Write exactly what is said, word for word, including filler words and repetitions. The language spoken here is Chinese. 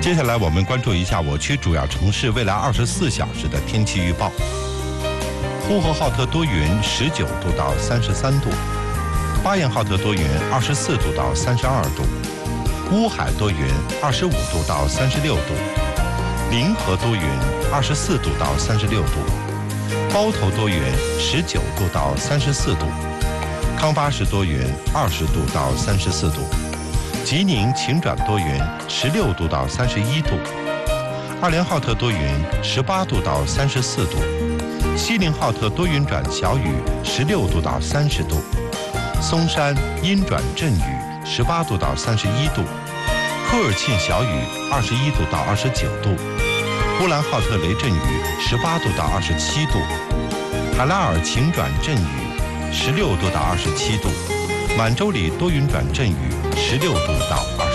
接下来我们关注一下我区主要城市未来二十四小时的天气预报。呼和浩特多云，十九度到三十三度；巴彦浩特多云，二十四度到三十二度；乌海多云，二十五度到三十六度；临河多云，二十四度到三十六度；包头多云，十九度到三十四度；康巴什多云，二十度到三十四度；吉宁晴转多云，十六度到三十一度；二连浩特多云，十八度到三十四度；锡林浩特多云转小雨，十六度到三十度；松山阴转阵雨，十八度到三十一度；科尔沁小雨，二十一度到二十九度；呼兰浩特雷阵雨，十八度到二十七度；海拉尔晴转阵雨，十六度到二十七度；满洲里多云转阵雨，十六度到二